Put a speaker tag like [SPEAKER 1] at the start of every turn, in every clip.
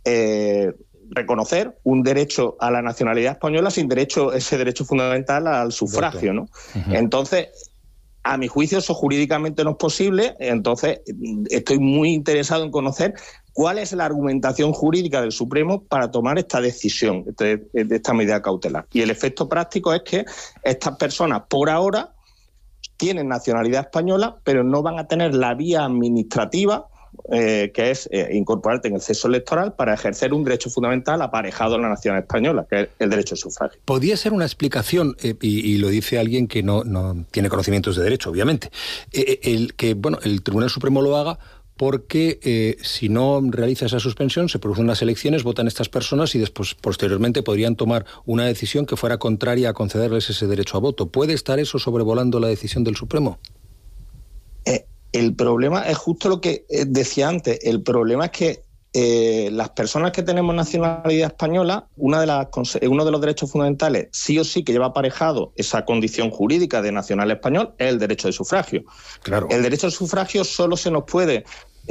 [SPEAKER 1] reconocer un derecho a la nacionalidad española sin ese derecho fundamental al sufragio, ¿no? Uh-huh. Entonces, a mi juicio, eso jurídicamente no es posible. Entonces, estoy muy interesado en conocer cuál es la argumentación jurídica del Supremo para tomar esta decisión, de esta medida cautelar. Y el efecto práctico es que estas personas, por ahora, tienen nacionalidad española, pero no van a tener la vía administrativa, que es incorporarte en el censo electoral para ejercer un derecho fundamental aparejado a la nacionalidad española, que es el derecho al sufragio.
[SPEAKER 2] Podría ser una explicación, y lo dice alguien que no tiene conocimientos de derecho, obviamente, el Tribunal Supremo lo haga porque si no realiza esa suspensión, se producen unas elecciones, votan estas personas y después, posteriormente, podrían tomar una decisión que fuera contraria a concederles ese derecho a voto. ¿Puede estar eso sobrevolando la decisión del Supremo?
[SPEAKER 1] El problema es justo lo que decía antes. El problema es que las personas que tenemos nacionalidad española, uno de los derechos fundamentales, sí o sí, que lleva aparejado esa condición jurídica de nacional español, es el derecho de sufragio.
[SPEAKER 2] Claro.
[SPEAKER 1] El derecho al sufragio solo se nos puede,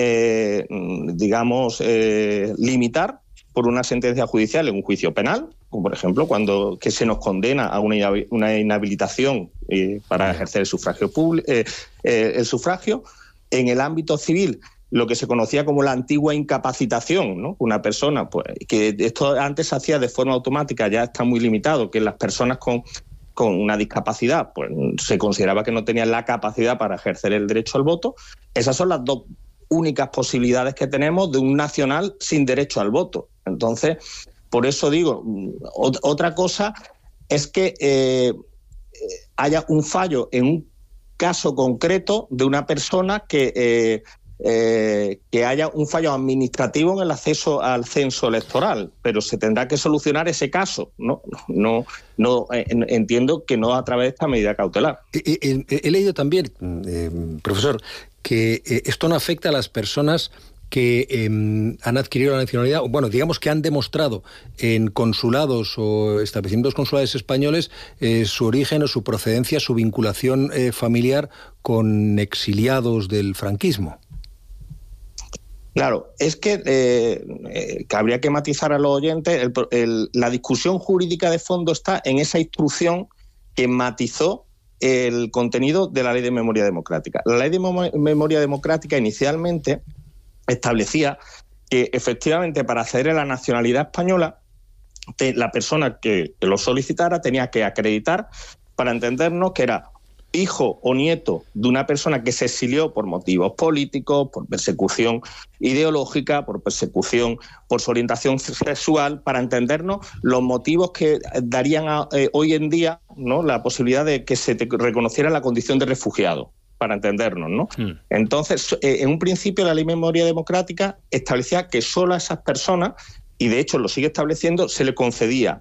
[SPEAKER 1] limitar por una sentencia judicial en un juicio penal, como por ejemplo que se nos condena a una inhabilitación para ejercer el sufragio público, el sufragio. En el ámbito civil, lo que se conocía como la antigua incapacitación, ¿no? Una persona, pues, que esto antes se hacía de forma automática, ya está muy limitado, que las personas con una discapacidad, pues se consideraba que no tenían la capacidad para ejercer el derecho al voto. Esas son las dos únicas posibilidades que tenemos de un nacional sin derecho al voto. Entonces, por eso digo, otra cosa es que haya un fallo en un caso concreto de una persona que haya un fallo administrativo en el acceso al censo electoral, pero se tendrá que solucionar ese caso. No entiendo que no a través de esta medida cautelar.
[SPEAKER 2] He leído también, profesor, que esto no afecta a las personas que han adquirido la nacionalidad, bueno, digamos que han demostrado en consulados o establecimientos consulares españoles su origen o su procedencia, su vinculación familiar con exiliados del franquismo.
[SPEAKER 1] Claro, es que habría que matizar a los oyentes. La discusión jurídica de fondo está en esa instrucción que matizó el contenido de la Ley de Memoria Democrática. La Ley de Memoria Democrática inicialmente establecía que efectivamente para acceder a la nacionalidad española la persona que lo solicitara tenía que acreditar, para entendernos, que era hijo o nieto de una persona que se exilió por motivos políticos, por persecución ideológica, por persecución por su orientación sexual, para entendernos los motivos que darían hoy en día, ¿no?, la posibilidad de que se te reconociera la condición de refugiado, para entendernos, ¿no? Entonces, en un principio la Ley de Memoria Democrática establecía que solo a esas personas, y de hecho lo sigue estableciendo, se le concedía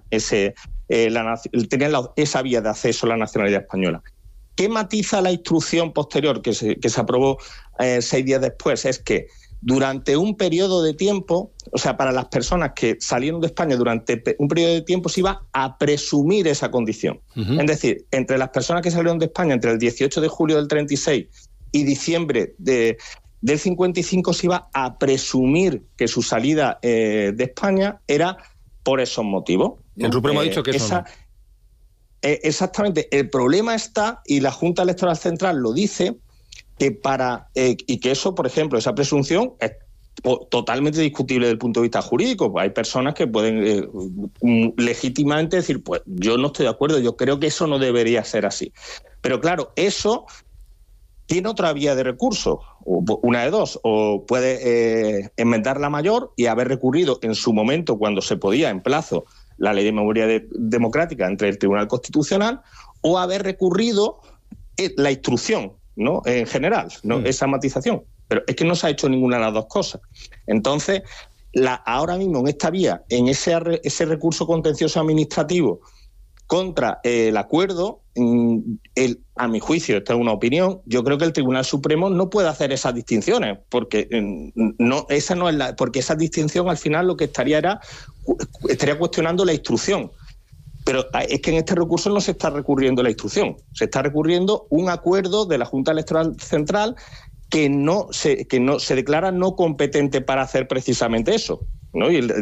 [SPEAKER 1] esa vía de acceso a la nacionalidad española. ¿Qué matiza la instrucción posterior que se aprobó 6 días después? Es que durante un periodo de tiempo, o sea, para las personas que salieron de España durante un periodo de tiempo, se iba a presumir esa condición. Uh-huh. Es decir, entre las personas que salieron de España entre el 18 de julio del 36 y diciembre del 55, se iba a presumir que su salida de España era por esos motivos, ¿no?
[SPEAKER 2] El Supremo ha dicho que eso no.
[SPEAKER 1] Exactamente. El problema está, y la Junta Electoral Central lo dice, que y que eso, por ejemplo, esa presunción es totalmente discutible desde el punto de vista jurídico. Hay personas que pueden legítimamente decir, pues yo no estoy de acuerdo, yo creo que eso no debería ser así. Pero claro, eso tiene otra vía de recurso, una de dos: o puede enmendar la mayor y haber recurrido en su momento, cuando se podía, en plazo, la Ley de Memoria Democrática entre el Tribunal Constitucional, o haber recurrido la instrucción, ¿no?, en general, ¿no?, esa matización. Pero es que no se ha hecho ninguna de las dos cosas. Entonces, ahora mismo en esta vía, en ese recurso contencioso administrativo contra el acuerdo, a mi juicio, esta es una opinión, yo creo que el Tribunal Supremo no puede hacer esas distinciones, porque porque esa distinción al final lo que estaría cuestionando la instrucción. Pero es que en este recurso no se está recurriendo la instrucción, se está recurriendo un acuerdo de la Junta Electoral Central que se declara no competente para hacer precisamente eso, ¿no? Y